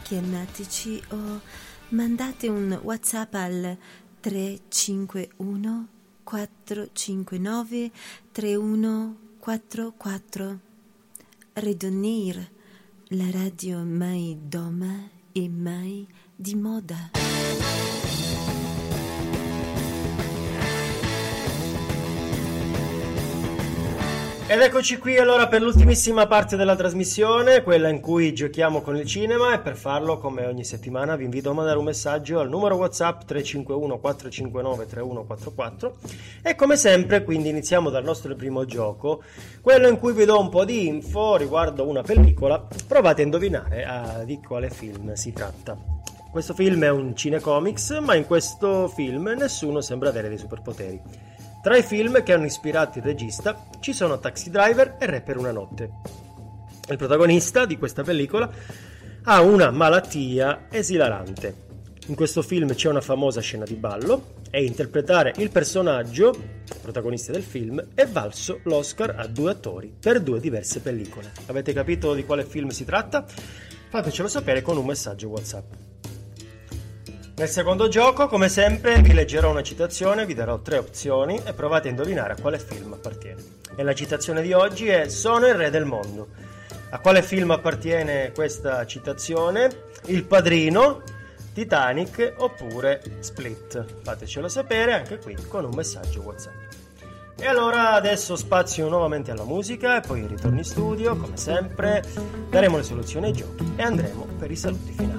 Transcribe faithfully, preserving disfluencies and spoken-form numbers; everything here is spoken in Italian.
chiamateci o mandate un WhatsApp al tre cinque uno quattro cinque nove tre uno quattro quattro. Redonir, la radio mai doma e mai di moda. Ed eccoci qui allora per l'ultimissima parte della trasmissione, quella in cui giochiamo con il cinema, e per farlo, come ogni settimana, vi invito a mandare un messaggio al numero WhatsApp tre cinque uno quattro cinque nove tre uno quattro quattro. E come sempre, quindi, iniziamo dal nostro primo gioco, quello in cui vi do un po' di info riguardo una pellicola. Provate a indovinare a di quale film si tratta. Questo film è un cinecomics, ma in questo film nessuno sembra avere dei superpoteri. Tra i film che hanno ispirato il regista ci sono Taxi Driver e Re per una notte. Il protagonista di questa pellicola ha una malattia esilarante. In questo film c'è una famosa scena di ballo e interpretare il personaggio protagonista del film è valso l'Oscar a due attori per due diverse pellicole. Avete capito di quale film si tratta? Fatecelo sapere con un messaggio WhatsApp. Nel secondo gioco, come sempre, vi leggerò una citazione, vi darò tre opzioni e provate a indovinare a quale film appartiene. E la citazione di oggi è: sono il re del mondo. A quale film appartiene questa citazione? Il Padrino, Titanic oppure Split? Fatecelo sapere anche qui con un messaggio WhatsApp. E allora adesso spazio nuovamente alla musica e poi ritorno in studio, come sempre, daremo le soluzioni ai giochi e andremo per i saluti finali.